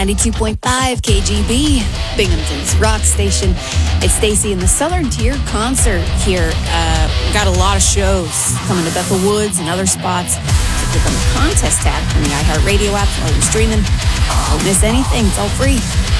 92.5 KGB, Binghamton's rock station. It's Stacy in the Southern Tier concert here. We've got a lot of shows coming to Bethel Woods and other spots. So click on the contest tab on the iHeartRadio app while you're streaming. Don't miss anything. It's all free.